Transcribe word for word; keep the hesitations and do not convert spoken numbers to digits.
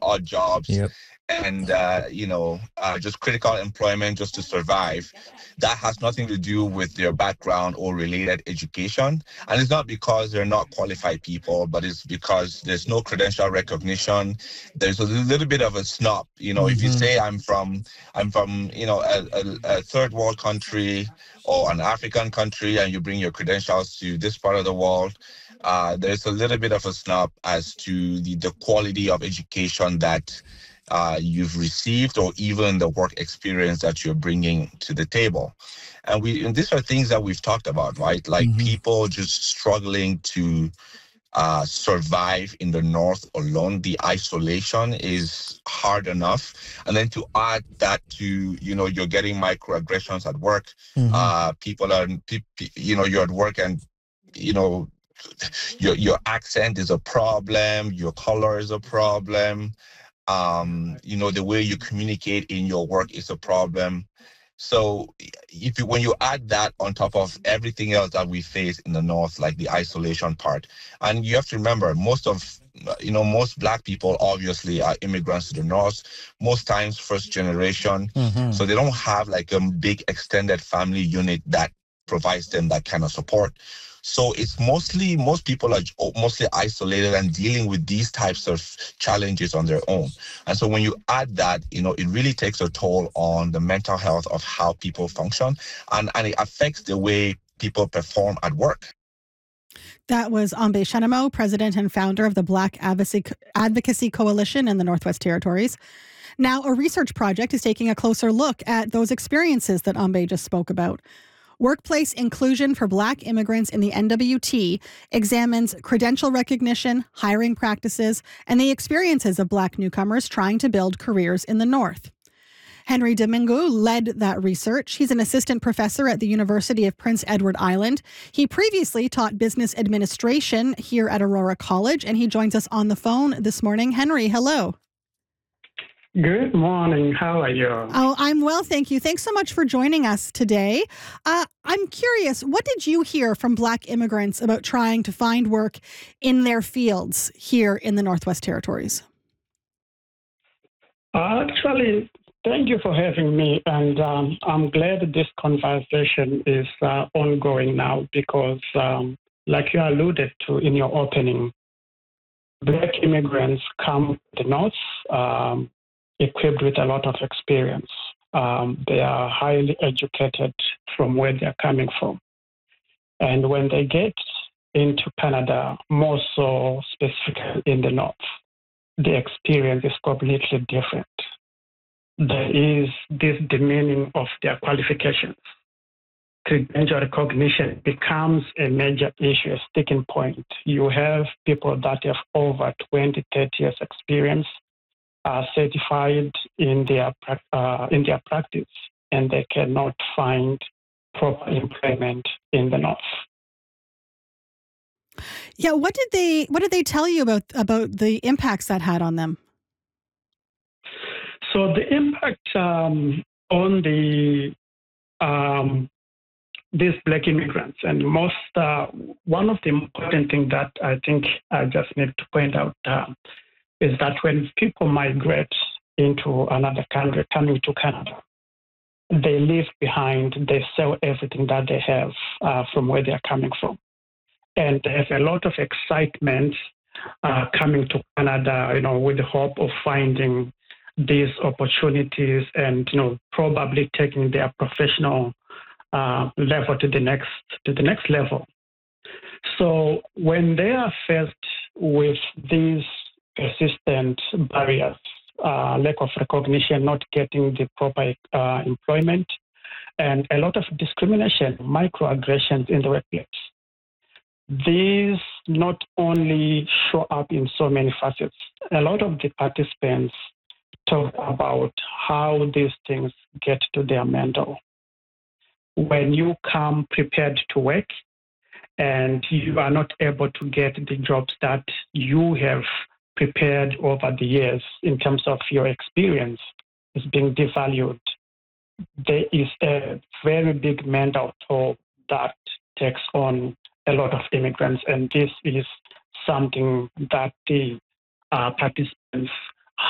odd jobs, Yep. and uh, you know, uh, just critical employment just to survive. That has nothing to do with their background or related education, and it's not because they're not qualified people, but it's because there's no credential recognition. There's a little bit of a snub. You know, if you Mm-hmm. say I'm from, I'm from, you know, a, a, a third world country or an African country, and you bring your credentials to this part of the world, uh, there's a little bit of a snub as to the, the quality of education that uh, you've received, or even the work experience that you're bringing to the table. And we, and these are things that we've talked about, right? Like Mm-hmm. people just struggling to uh, survive in the North alone. The isolation is hard enough. And then to add that to, you know, you're getting microaggressions at work. Mm-hmm. Uh, people are, pe- you know, you're at work and, you know, your your accent is a problem, your color is a problem, um, you know, the way you communicate in your work is a problem. So if you, when you add that on top of everything else that we face in the North, like the isolation part, and you have to remember, most of, you know, most Black people obviously are immigrants to the North, most times first generation. Mm-hmm. So they don't have like a big extended family unit that provides them that kind of support. So it's mostly, most people are mostly isolated and dealing with these types of challenges on their own. And so when you add that, you know, it really takes a toll on the mental health of how people function, and, and it affects the way people perform at work. That was Ambe Shenemo, president and founder of the Black Advocacy Coalition in the Northwest Territories. Now, a research project is taking a closer look at those experiences that Ambe just spoke about. Workplace Inclusion for Black Immigrants in the N W T examines credential recognition, hiring practices, and the experiences of Black newcomers trying to build careers in the North. Henry Domingo led that research. He's an assistant professor at the University of Prince Edward Island. He previously taught business administration here at Aurora College, and he joins us on the phone this morning. Henry, hello. Good morning. How are you? Oh, I'm well, thank you. Thanks so much for joining us today. Uh, I'm curious, what did you hear from Black immigrants about trying to find work in their fields here in the Northwest Territories? Uh, actually, thank you for having me. And um, I'm glad this conversation is uh, ongoing now because, um, like you alluded to in your opening, Black immigrants come to the North um, equipped with a lot of experience. Um, they are highly educated from where they're coming from. And when they get into Canada, more so specifically in the North, the experience is completely different. There is this demeaning of their qualifications. Credential recognition becomes a major issue, a sticking point. You have people that have over twenty, thirty years experience, are certified in their uh, in their practice, and they cannot find proper employment in the North. Yeah, what did they what did they tell you about about the impacts that had on them? So the impact um, on the um, these Black immigrants, and most uh, one of the important things that I think I just need to point out. Uh, is that when people migrate into another country, coming to Canada, they leave behind, they sell everything that they have uh, from where they're coming from. And there's a lot of excitement uh, coming to Canada, you know, with the hope of finding these opportunities and, you know, probably taking their professional uh, level to the next to the next level. So when they are faced with these persistent barriers, uh, lack of recognition, not getting the proper uh, employment, and a lot of discrimination, microaggressions in the workplace. These not only show up in so many facets. A lot of the participants talk about how these things get to their mental. When you come prepared to work and you are not able to get the jobs that you have prepared over the years in terms of your experience is being devalued, there is a very big mental toll that takes on a lot of immigrants, and this is something that the uh, participants